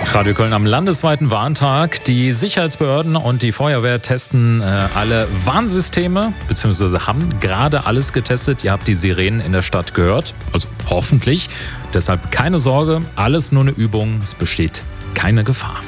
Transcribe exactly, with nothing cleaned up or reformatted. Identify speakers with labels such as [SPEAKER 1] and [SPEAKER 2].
[SPEAKER 1] Radio Köln am landesweiten Warntag. Die Sicherheitsbehörden und die Feuerwehr testen äh, alle Warnsysteme, beziehungsweise haben gerade alles getestet. Ihr habt die Sirenen in der Stadt gehört, also hoffentlich. Deshalb keine Sorge, alles nur eine Übung, es besteht keine Gefahr.